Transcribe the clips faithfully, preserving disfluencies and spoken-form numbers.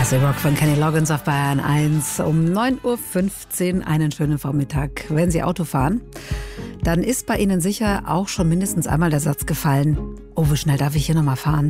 Classic Rock von Kenny Loggins auf Bayern eins um neun Uhr fünfzehn. Einen schönen Vormittag. Wenn Sie Auto fahren, dann ist bei Ihnen sicher auch schon mindestens einmal der Satz gefallen: Oh, wie schnell darf ich hier nochmal fahren?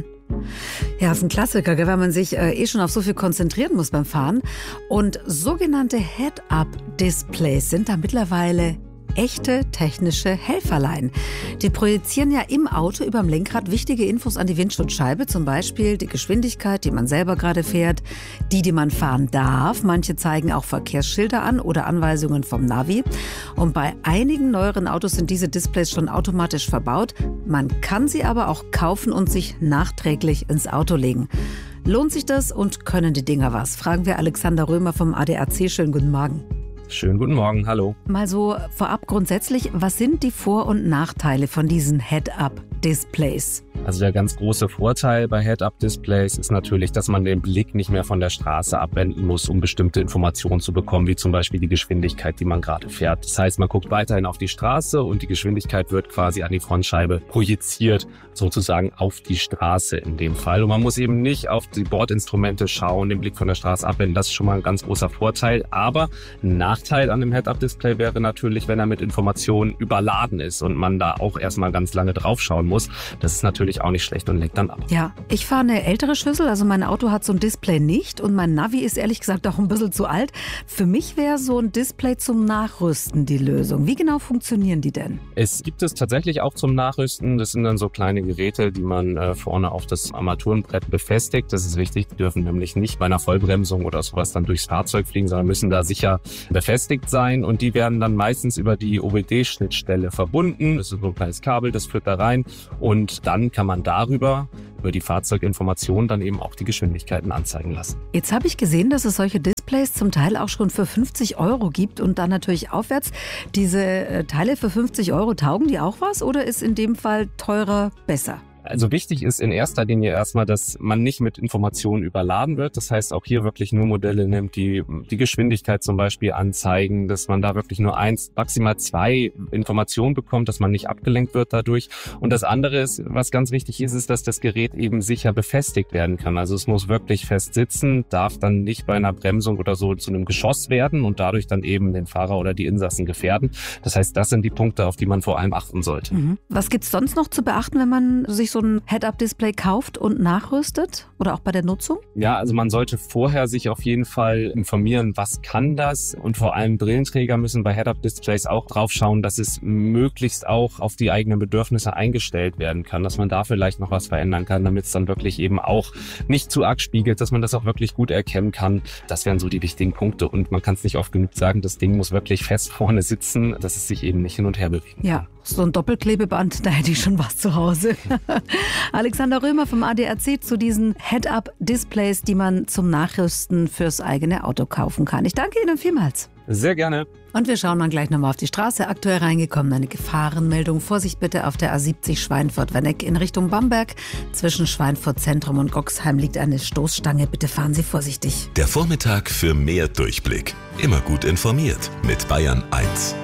Ja, ist ein Klassiker, weil man sich äh, eh schon auf so viel konzentrieren muss beim Fahren. Und sogenannte Head-Up-Displays sind da mittlerweile echte technische Helferlein. Die projizieren ja im Auto überm Lenkrad wichtige Infos an die Windschutzscheibe, zum Beispiel die Geschwindigkeit, die man selber gerade fährt, die, die man fahren darf. Manche zeigen auch Verkehrsschilder an oder Anweisungen vom Navi. Und bei einigen neueren Autos sind diese Displays schon automatisch verbaut. Man kann sie aber auch kaufen und sich nachträglich ins Auto legen. Lohnt sich das und können die Dinger was? Fragen wir Alexander Römer vom A D A C. Schönen guten Morgen. Schönen guten Morgen, hallo. Mal so vorab grundsätzlich, was sind die Vor- und Nachteile von diesen Head-Up-Displays? Also der ganz große Vorteil bei Head-Up-Displays ist natürlich, dass man den Blick nicht mehr von der Straße abwenden muss, um bestimmte Informationen zu bekommen, wie zum Beispiel die Geschwindigkeit, die man gerade fährt. Das heißt, man guckt weiterhin auf die Straße und die Geschwindigkeit wird quasi an die Frontscheibe projiziert, sozusagen auf die Straße in dem Fall. Und man muss eben nicht auf die Bordinstrumente schauen, den Blick von der Straße abwenden. Das ist schon mal ein ganz großer Vorteil. Aber ein Nachteil an dem Head-Up-Display wäre natürlich, wenn er mit Informationen überladen ist und man da auch erstmal ganz lange drauf schauen muss. Das ist natürlich auch nicht schlecht und lenkt dann ab. Ja, ich fahre eine ältere Schüssel, also mein Auto hat so ein Display nicht und mein Navi ist ehrlich gesagt auch ein bisschen zu alt. Für mich wäre so ein Display zum Nachrüsten die Lösung. Wie genau funktionieren die denn? Es gibt es tatsächlich auch zum Nachrüsten. Das sind dann so kleine Geräte, die man äh, vorne auf das Armaturenbrett befestigt. Das ist wichtig. Die dürfen nämlich nicht bei einer Vollbremsung oder sowas dann durchs Fahrzeug fliegen, sondern müssen da sicher befestigt sein und die werden dann meistens über die O B D-Schnittstelle verbunden. Das ist so ein kleines Kabel, das führt da rein und dann kann man darüber, über die Fahrzeuginformationen, dann eben auch die Geschwindigkeiten anzeigen lassen. Jetzt habe ich gesehen, dass es solche Displays zum Teil auch schon für fünfzig Euro gibt und dann natürlich aufwärts. Diese äh, Teile für fünfzig Euro, taugen die auch was oder ist in dem Fall teurer besser? Also wichtig ist in erster Linie erstmal, dass man nicht mit Informationen überladen wird. Das heißt, auch hier wirklich nur Modelle nimmt, die die Geschwindigkeit zum Beispiel anzeigen, dass man da wirklich nur eins, maximal zwei Informationen bekommt, dass man nicht abgelenkt wird dadurch. Und das andere ist, was ganz wichtig ist, ist, dass das Gerät eben sicher befestigt werden kann. Also es muss wirklich fest sitzen, darf dann nicht bei einer Bremsung oder so zu einem Geschoss werden und dadurch dann eben den Fahrer oder die Insassen gefährden. Das heißt, das sind die Punkte, auf die man vor allem achten sollte. Mhm. Was gibt's sonst noch zu beachten, wenn man sich so ein Head-Up-Display kauft und nachrüstet oder auch bei der Nutzung? Ja, also man sollte vorher sich auf jeden Fall informieren, was kann das, und vor allem Brillenträger müssen bei Head-Up-Displays auch drauf schauen, dass es möglichst auch auf die eigenen Bedürfnisse eingestellt werden kann, dass man da vielleicht noch was verändern kann, damit es dann wirklich eben auch nicht zu arg spiegelt, dass man das auch wirklich gut erkennen kann. Das wären so die wichtigen Punkte und man kann es nicht oft genug sagen, das Ding muss wirklich fest vorne sitzen, dass es sich eben nicht hin und her bewegen kann. Ja, so ein Doppelklebeband, da hätte ich schon was zu Hause. Alexander Römer vom A D A C zu diesen Head-Up-Displays, die man zum Nachrüsten fürs eigene Auto kaufen kann. Ich danke Ihnen vielmals. Sehr gerne. Und wir schauen dann gleich nochmal auf die Straße. Aktuell reingekommen eine Gefahrenmeldung. Vorsicht bitte auf der A siebzig Schweinfurt-Wenneck in Richtung Bamberg. Zwischen Schweinfurt Zentrum und Goxheim liegt eine Stoßstange. Bitte fahren Sie vorsichtig. Der Vormittag für mehr Durchblick. Immer gut informiert mit Bayern eins.